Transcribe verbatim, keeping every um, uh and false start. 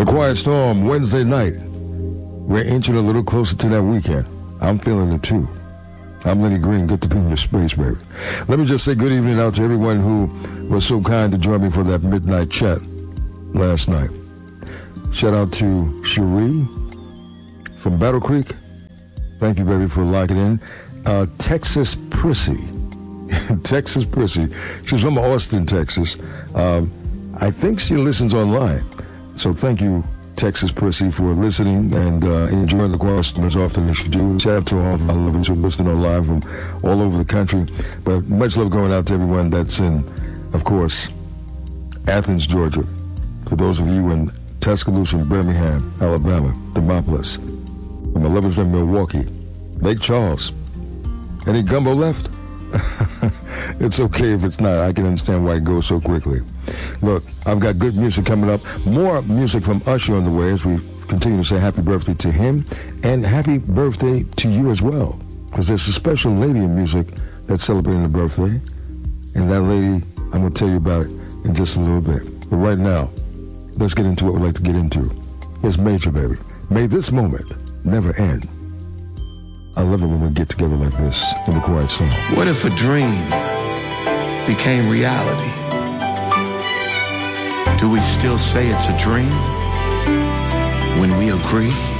The Quiet Storm, Wednesday night. We're inching a little closer to that weekend. I'm feeling it too. I'm Lenny Green. Good to be in your space, baby. Let me just say good evening out to everyone who was so kind to join me for that midnight chat last night. Shout out to Cherie from Battle Creek. Thank you, baby, for locking in. Uh, Texas Prissy. Texas Prissy. She's from Austin, Texas. Um, I think she listens online. So thank you, Texas Prissy, for listening and uh, enjoying the question as often as you do. Shout out to all of our lovers who listen online from all over the country. But much love going out to everyone that's in, of course, Athens, Georgia. For those of you in Tuscaloosa, Birmingham, Alabama, Demopolis. For my lovers in Milwaukee, Lake Charles. Any gumbo left? It's okay if it's not. I can understand why it goes so quickly. Look, I've got good music coming up. More music from Usher on the way as we continue to say happy birthday to him. And happy birthday to you as well. Because there's a special lady in music that's celebrating a birthday. And that lady, I'm going to tell you about it in just a little bit. But right now, let's get into what we'd like to get into. Here's Major, baby. May this moment never end. I love it when we get together like this in the Quiet Storm. What if a dream became reality? Do we still say it's a dream when we agree?